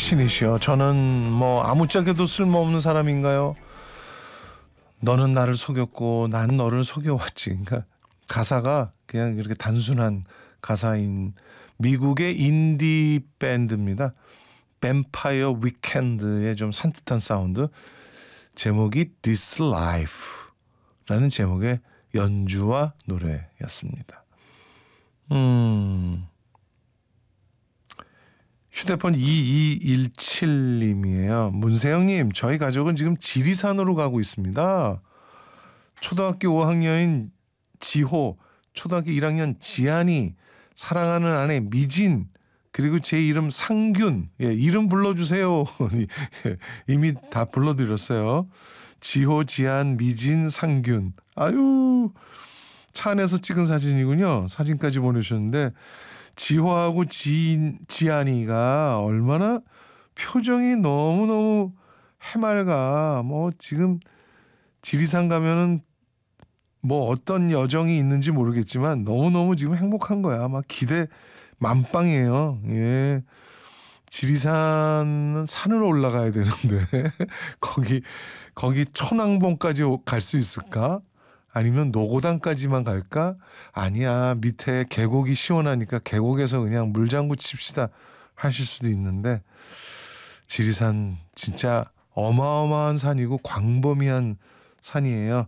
신이시여, 저는 뭐 아무짝에도 쓸모없는 사람인가요? 너는 나를 속였고 난 너를 속여왔지. 그러니까 가사가 그냥 이렇게 단순한 가사인 미국의 인디 밴드입니다. 뱀파이어 위켄드의 좀 산뜻한 사운드. 제목이 This Life라는 제목의 연주와 노래였습니다. 휴대폰 2217님이에요. 문세영님, 저희 가족은 지금 지리산으로 가고 있습니다. 초등학교 5학년인 지호, 초등학교 1학년 지안이, 사랑하는 아내 미진, 그리고 제 이름 상균. 예, 이름 불러주세요. 이미 다 불러드렸어요. 지호, 지안, 미진, 상균. 아유, 차 안에서 찍은 사진이군요. 사진까지 보내주셨는데 지호하고 지안이가 얼마나 표정이 너무너무 해맑아. 뭐 지금 지리산 가면은 뭐 어떤 여정이 있는지 모르겠지만 너무너무 지금 행복한 거야. 막 기대 만빵이에요. 예. 지리산은 산으로 올라가야 되는데 거기 천왕봉까지 갈 수 있을까? 아니면 노고단까지만 갈까? 아니야, 밑에 계곡이 시원하니까 계곡에서 그냥 물장구 칩시다 하실 수도 있는데, 지리산 진짜 어마어마한 산이고 광범위한 산이에요.